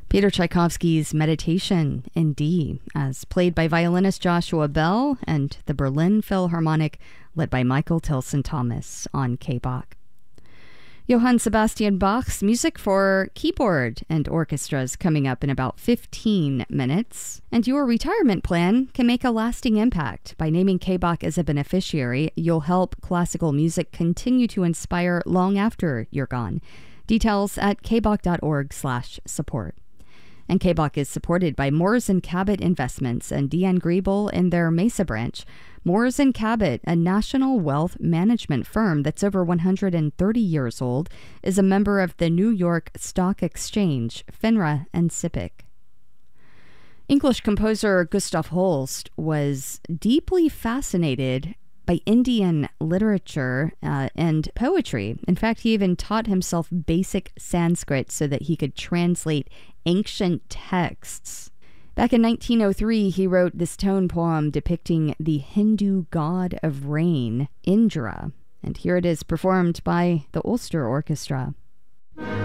Peter Tchaikovsky's Meditation in D, as played by violinist Joshua Bell and the Berlin Philharmonic, led by Michael Tilson Thomas on K-Bach. Johann Sebastian Bach's music for keyboard and orchestras coming up in about 15 minutes. And your retirement plan can make a lasting impact. By naming K-Bach as a beneficiary, you'll help classical music continue to inspire long after you're gone. Details at kbach.org/support. And K-Bach is supported by Moores & Cabot Investments and Deanne Griebel in their Mesa branch. Moores & Cabot, a national wealth management firm that's over 130 years old, is a member of the New York Stock Exchange, FINRA, and SIPC. English composer Gustav Holst was deeply fascinated by Indian literature and poetry. In fact, he even taught himself basic Sanskrit so that he could translate ancient texts. Back in 1903, he wrote this tone poem depicting the Hindu god of rain, Indra. And here it is performed by the Ulster Orchestra.